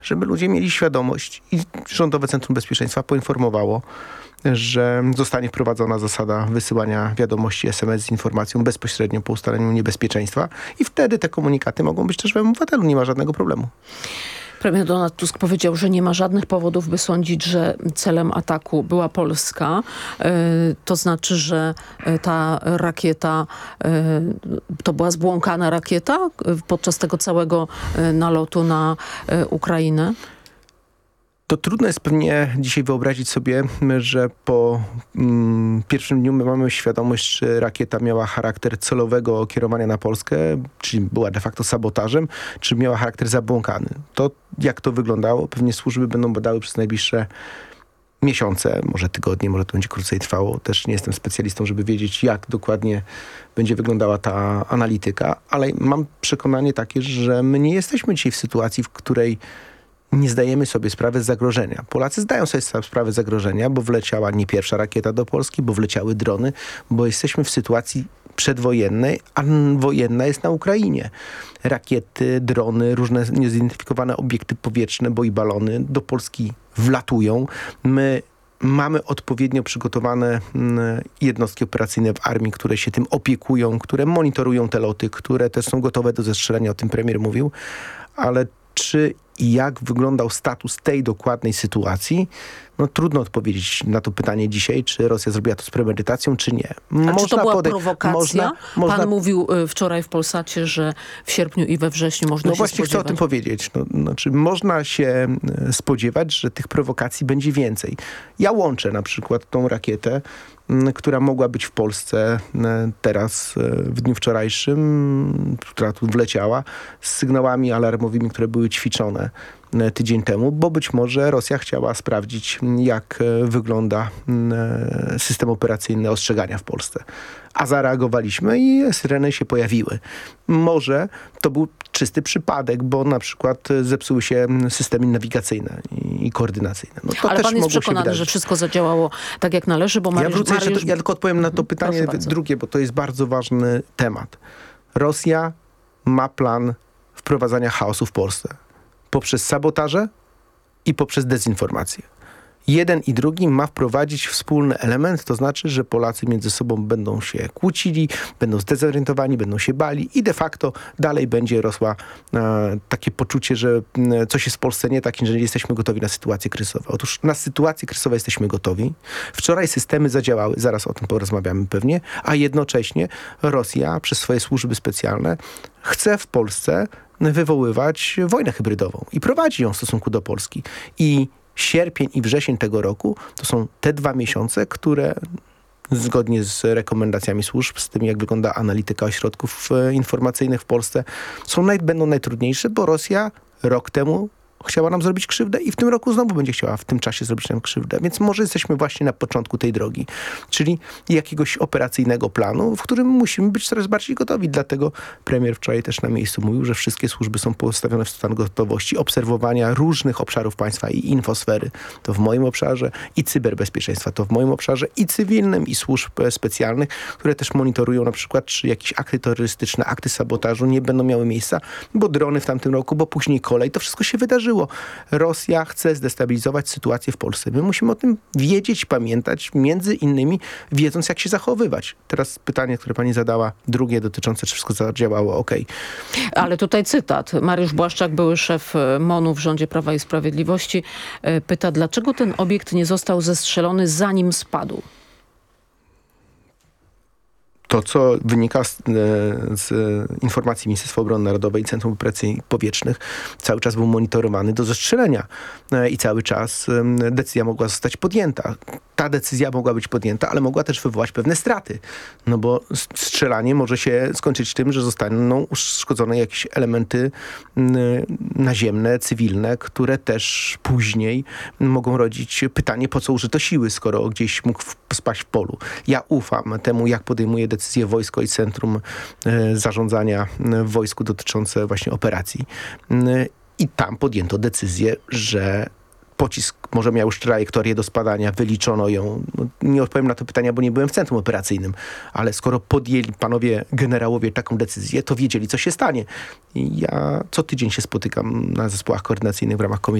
żeby ludzie mieli świadomość i Rządowe Centrum Bezpieczeństwa poinformowało, że zostanie wprowadzona zasada wysyłania wiadomości SMS z informacją bezpośrednio po ustaleniu niebezpieczeństwa i wtedy te komunikaty mogą być też w obywatelu, nie ma żadnego problemu. Premier Donald Tusk powiedział, że nie ma żadnych powodów, by sądzić, że celem ataku była Polska. To znaczy, że ta rakieta to była zbłąkana rakieta podczas tego całego nalotu na Ukrainę? To trudno jest pewnie dzisiaj wyobrazić sobie, że po pierwszym dniu my mamy świadomość, czy rakieta miała charakter celowego kierowania na Polskę, czyli była de facto sabotażem, czy miała charakter zabłąkany. To jak to wyglądało, pewnie służby będą badały przez najbliższe miesiące, może tygodnie, może to będzie krócej trwało. Też nie jestem specjalistą, żeby wiedzieć, jak dokładnie będzie wyglądała ta analityka, ale mam przekonanie takie, że my nie jesteśmy dzisiaj w sytuacji, w której nie zdajemy sobie sprawy z zagrożenia. Polacy zdają sobie sprawę z zagrożenia, bo wleciała nie pierwsza rakieta do Polski, bo wleciały drony, bo jesteśmy w sytuacji przedwojennej, a wojenna jest na Ukrainie. Rakiety, drony, różne niezidentyfikowane obiekty powietrzne, bo i balony do Polski wlatują. My mamy odpowiednio przygotowane jednostki operacyjne w armii, które się tym opiekują, które monitorują te loty, które też są gotowe do zestrzelenia, o tym premier mówił, ale czy i jak wyglądał status tej dokładnej sytuacji, no trudno odpowiedzieć na to pytanie dzisiaj, czy Rosja zrobiła to z premedytacją, czy nie. A czy to była prowokacja? Pan mówił wczoraj w Polsacie, że w sierpniu i we wrześniu można się właśnie spodziewać. chcę o tym powiedzieć. Znaczy można się spodziewać, że tych prowokacji będzie więcej. Ja łączę na przykład tą rakietę, która mogła być w Polsce teraz w dniu wczorajszym, która tu wleciała, z sygnałami alarmowymi, które były ćwiczone tydzień temu, bo być może Rosja chciała sprawdzić, jak wygląda system operacyjny ostrzegania w Polsce. A zareagowaliśmy i syreny się pojawiły. Może to był czysty przypadek, bo na przykład zepsuły się systemy nawigacyjne i koordynacyjne. No to ale też pan jest mogło przekonany, że wszystko zadziałało tak jak należy, bo Mariusz... Ja tylko odpowiem na to pytanie drugie, bo to jest bardzo ważny temat. Rosja ma plan wprowadzania chaosu w Polsce. Poprzez sabotaże i poprzez dezinformację. Jeden i drugi ma wprowadzić wspólny element, to znaczy, że Polacy między sobą będą się kłócili, będą zdezorientowani, będą się bali i de facto dalej będzie rosła takie poczucie, że coś jest w Polsce nie tak, że nie jesteśmy gotowi na sytuacje kryzysowe. Otóż na sytuacje kryzysowe jesteśmy gotowi. Wczoraj systemy zadziałały, zaraz o tym porozmawiamy pewnie, a jednocześnie Rosja przez swoje służby specjalne chce w Polsce wywoływać wojnę hybrydową i prowadzi ją w stosunku do Polski. I sierpień i wrzesień tego roku to są te 2 miesiące, które zgodnie z rekomendacjami służb, z tym jak wygląda analityka ośrodków informacyjnych w Polsce, będą najtrudniejsze, bo Rosja rok temu chciała nam zrobić krzywdę i w tym roku znowu będzie chciała w tym czasie zrobić nam krzywdę. Więc może jesteśmy właśnie na początku tej drogi. Czyli jakiegoś operacyjnego planu, w którym musimy być coraz bardziej gotowi. Dlatego premier wczoraj też na miejscu mówił, że wszystkie służby są postawione w stan gotowości obserwowania różnych obszarów państwa i infosfery. To w moim obszarze i cyberbezpieczeństwa. To w moim obszarze i cywilnym, i służb specjalnych, które też monitorują na przykład, czy jakieś akty terrorystyczne, akty sabotażu nie będą miały miejsca, bo drony w tamtym roku, bo później kolej. To wszystko się wydarzyło. Rosja chce zdestabilizować sytuację w Polsce. My musimy o tym wiedzieć, pamiętać, między innymi wiedząc, jak się zachowywać. Teraz pytanie, które pani zadała, drugie dotyczące, czy wszystko zadziałało, okej. Ale tutaj cytat. Mariusz Błaszczak, były szef MON-u w rządzie Prawa i Sprawiedliwości, pyta, dlaczego ten obiekt nie został zestrzelony, zanim spadł? To, co wynika z informacji Ministerstwa Obrony Narodowej i Centrum Operacji Powietrznych, cały czas był monitorowany do zestrzelenia i cały czas decyzja mogła zostać podjęta. Ta decyzja mogła być podjęta, ale mogła też wywołać pewne straty. No bo strzelanie może się skończyć tym, że zostaną uszkodzone jakieś elementy naziemne, cywilne, które też później mogą rodzić pytanie, po co użyto siły, skoro gdzieś mógł spaść w polu. Ja ufam temu, jak podejmuje decyzje wojsko i Centrum Zarządzania w Wojsku dotyczące właśnie operacji. I tam podjęto decyzję, że pocisk może miał już trajektorię do spadania, wyliczono ją. No, nie odpowiem na to pytanie, bo nie byłem w centrum operacyjnym, ale skoro podjęli panowie generałowie taką decyzję, to wiedzieli, co się stanie. I ja co tydzień się spotykam na zespołach koordynacyjnych w ramach komitetu